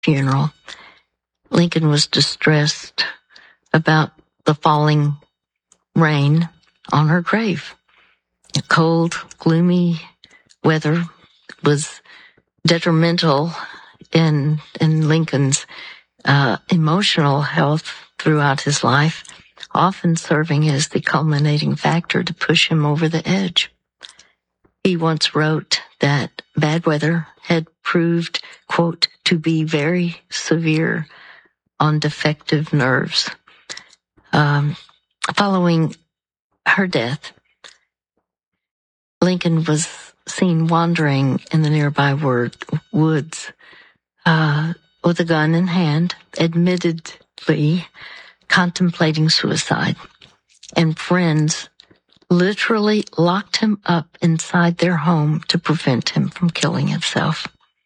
funeral. Lincoln was distressed about the falling rain on her grave. The cold, gloomy weather was detrimental in Lincoln's emotional health throughout his life, often serving as the culminating factor to push him over the edge. He once wrote that bad weather had proved, quote, to be very severe on defective nerves. Following her death, Lincoln was seen wandering in the nearby woods with a gun in hand, admittedly contemplating suicide, and friends literally locked him up inside their home to prevent him from killing himself.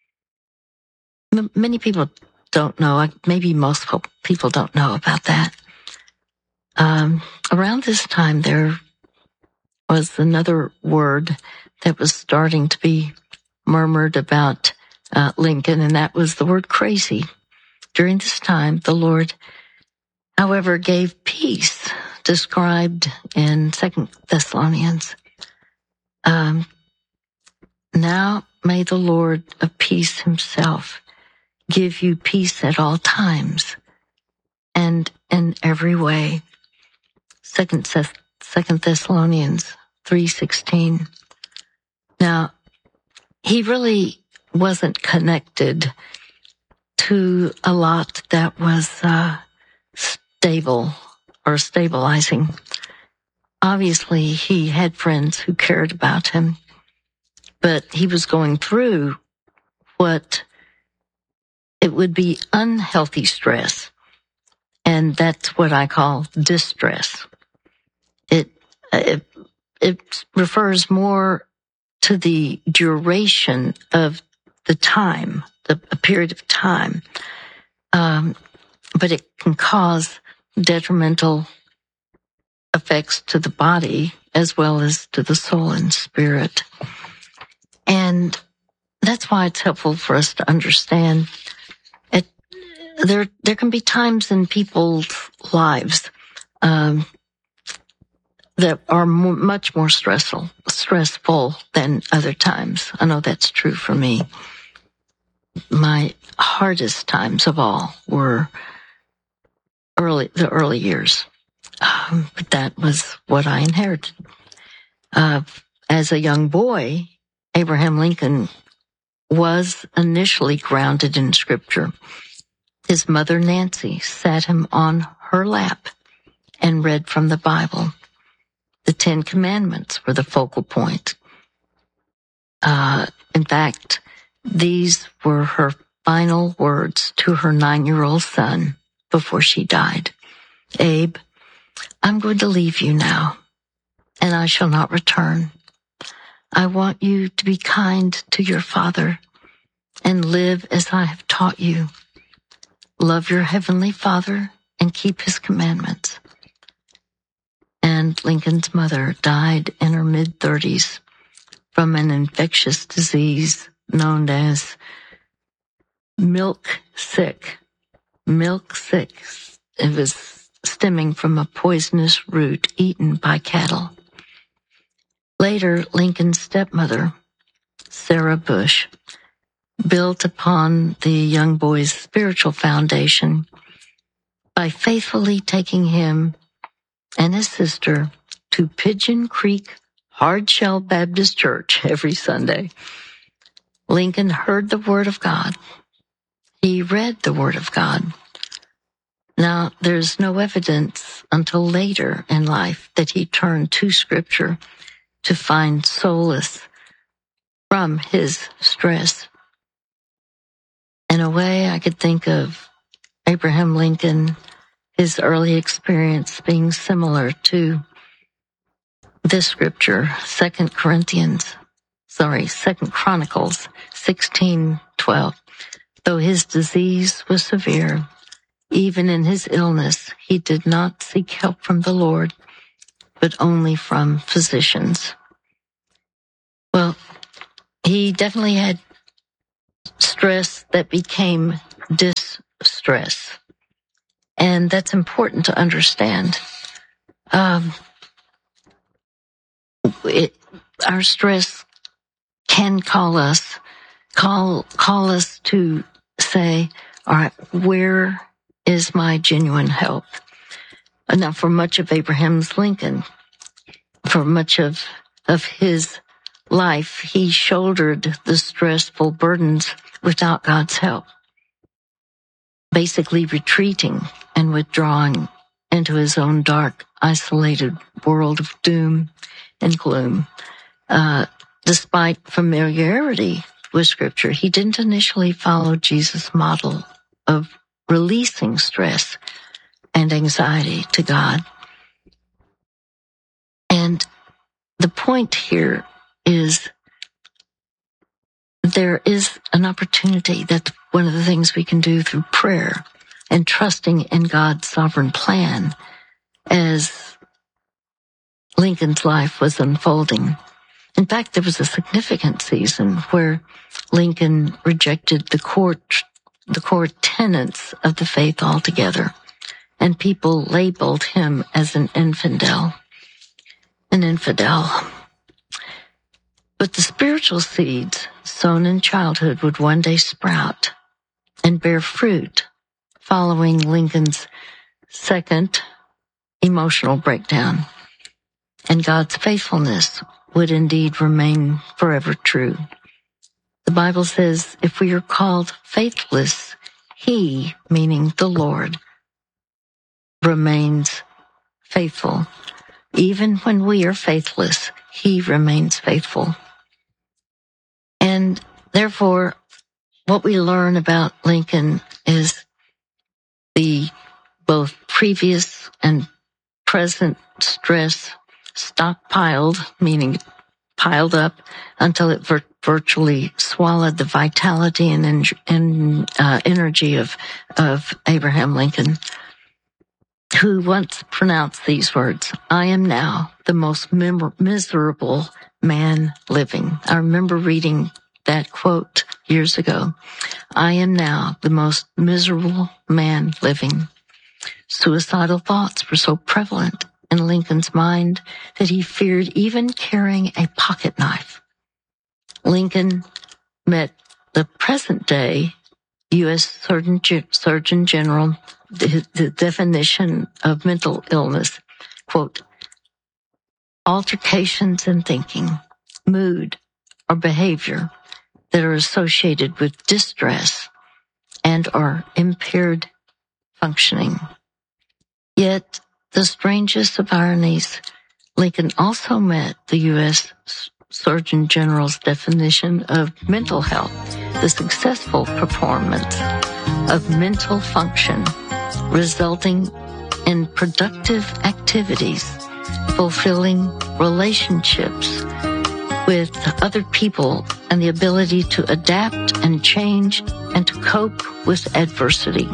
Many people don't know, maybe most people don't know about that. Around this time, there was another word that was starting to be murmured about Lincoln, and that was the word crazy. During this time, the Lord, however, gave peace, described in 2 Thessalonians. Now may the Lord of peace himself give you peace at all times and in every way. 2 Thessalonians 3:16. Now, he really wasn't connected to a lot that was stable or stabilizing. Obviously, he had friends who cared about him, but he was going through what it would be unhealthy stress, and that's what I call distress. It refers more to the duration of the time, a period of time, but it can cause detrimental effects to the body as well as to the soul and spirit. And that's why it's helpful for us to understand there can be times in people's lives that are much more stressful than other times. I know that's true for me. My hardest times of all were the early years. But that was what I inherited. As a young boy, Abraham Lincoln was initially grounded in Scripture. His mother, Nancy, sat him on her lap and read from the Bible. The 10 Commandments were the focal point. In fact, these were her final words to her 9-year-old son before she died. Abe, I'm going to leave you now, and I shall not return. I want you to be kind to your father and live as I have taught you. Love your heavenly Father and keep his commandments. And Lincoln's mother died in her mid-30s from an infectious disease known as milk sick. It was stemming from a poisonous root eaten by cattle. Later, Lincoln's stepmother, Sarah Bush, built upon the young boy's spiritual foundation by faithfully taking him and his sister to Pigeon Creek Hardshell Baptist Church every Sunday. Lincoln heard the Word of God. He read the Word of God. Now, there's no evidence until later in life that he turned to Scripture to find solace from his stress. In a way, I could think of Abraham Lincoln, his early experience being similar to this scripture, 2 Chronicles 16:12. Though his disease was severe, even in his illness, he did not seek help from the Lord, but only from physicians. Well, he definitely had stress that became distress. And that's important to understand. Our stress can call us to say, all right, where is my genuine help? Now, for much of Abraham's Lincoln, for much of his life, he shouldered the stressful burdens without God's help, basically retreating and withdrawing into his own dark, isolated world of doom and gloom. Despite familiarity with Scripture, he didn't initially follow Jesus' model of releasing stress and anxiety to God. And the point here is there is an opportunity that one of the things we can do through prayer and trusting in God's sovereign plan as Lincoln's life was unfolding. In fact, there was a significant season where Lincoln rejected the core tenets of the faith altogether, and people labeled him as an infidel. But the spiritual seeds sown in childhood would one day sprout and bear fruit following Lincoln's second emotional breakdown. And God's faithfulness would indeed remain forever true. The Bible says, if we are called faithless, He, meaning the Lord, remains faithful. Even when we are faithless, He remains faithful. And therefore, what we learn about Lincoln is the both previous and present stress stockpiled, meaning piled up until it virtually swallowed the vitality and energy of Abraham Lincoln, who once pronounced these words, "I am now the most miserable man living." I remember reading that quote years ago. I am now the most miserable man living. Suicidal thoughts were so prevalent in Lincoln's mind that he feared even carrying a pocket knife. Lincoln met the present-day U.S. Surgeon General, the definition of mental illness, quote, altercations in thinking, mood, or behavior that are associated with distress and are impaired functioning. Yet, the strangest of ironies, Lincoln also met the U.S. Surgeon General's definition of mental health, the successful performance of mental function resulting in productive activities, fulfilling relationships with other people, and the ability to adapt and change and to cope with adversity.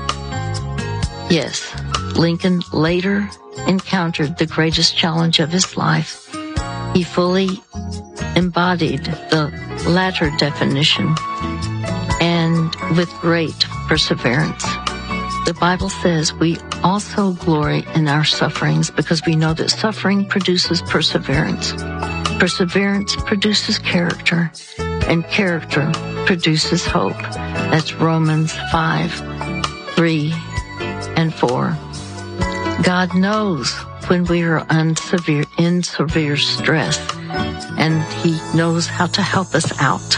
Yes, Lincoln later encountered the greatest challenge of his life. He fully embodied the latter definition, and with great perseverance. The Bible says we also glory in our sufferings because we know that suffering produces perseverance. Perseverance produces character, and character produces hope. That's Romans 5:3 and 4. God knows when we are in severe stress, and He knows how to help us out.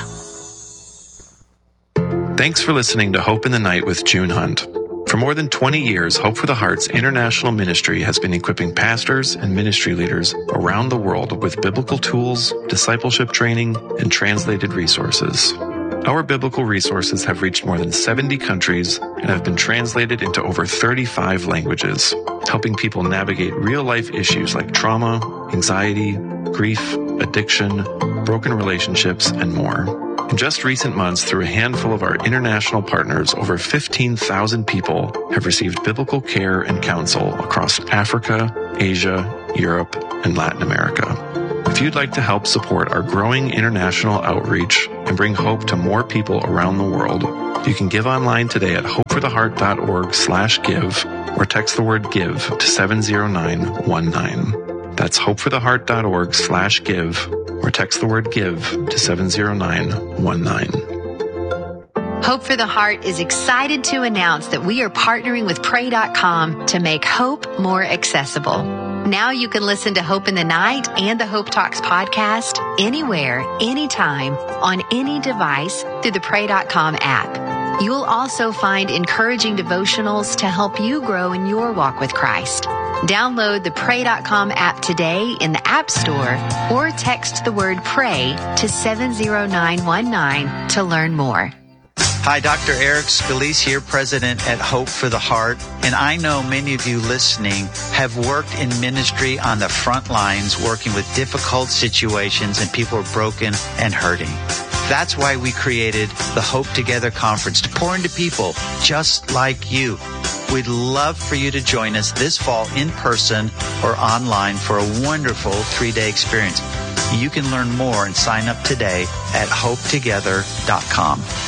Thanks for listening to Hope in the Night with June Hunt. For more than 20 years, Hope for the Heart's international ministry has been equipping pastors and ministry leaders around the world with biblical tools, discipleship training, and translated resources. Our biblical resources have reached more than 70 countries and have been translated into over 35 languages, helping people navigate real-life issues like trauma, anxiety, grief, addiction, broken relationships, and more. In just recent months, through a handful of our international partners, over 15,000 people have received biblical care and counsel across Africa, Asia, Europe, and Latin America. If you'd like to help support our growing international outreach, and bring hope to more people around the world. You can give online today at hopefortheheart.org/give or text the word give to 70919. That's hopefortheheart.org/give or text the word give to 70919. Hope for the Heart is excited to announce that we are partnering with Pray.com to make hope more accessible. Now you can listen to Hope in the Night and the Hope Talks podcast anywhere, anytime, on any device through the Pray.com app. You'll also find encouraging devotionals to help you grow in your walk with Christ. Download the Pray.com app today in the App Store or text the word PRAY to 70919 to learn more. Hi, Dr. Eric Scalise here, President at Hope for the Heart. And I know many of you listening have worked in ministry on the front lines, working with difficult situations and people are broken and hurting. That's why we created the Hope Together Conference to pour into people just like you. We'd love for you to join us this fall in person or online for a wonderful 3-day experience. You can learn more and sign up today at hopetogether.com.